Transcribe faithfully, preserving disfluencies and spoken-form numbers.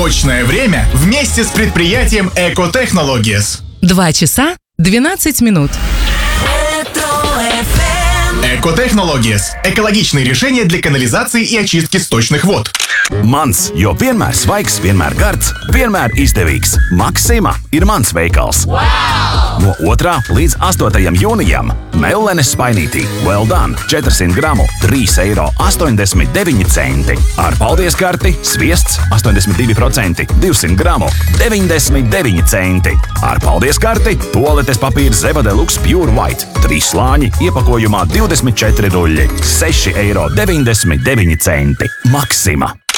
Точное время вместе с предприятием Экотехнологиес. Два часа двенадцать минут. Экотехнологиес – экологичные решения для канализации и очистки сточных вод. Mans, jo vienmēr svaigs, vienmēr gards, vienmēr izdevīgs. Maksima ir mans veikals. Wow! No otrā līdz astotajam jūnijam Mellenes spainītī Well Done četrysimt gramu trīs eiro astoņdesmit deviņi centi. Ar paldies karti sviests astoņdesmit divi procenti divsimt gramu deviņdesmit deviņi centi. Ar paldies karti tualetes papīrs Zeva Deluxe Pure White trīs slāņi iepakojumā divdesmit četri ruļļi seši eiro deviņdesmit deviņi centi. Maksima.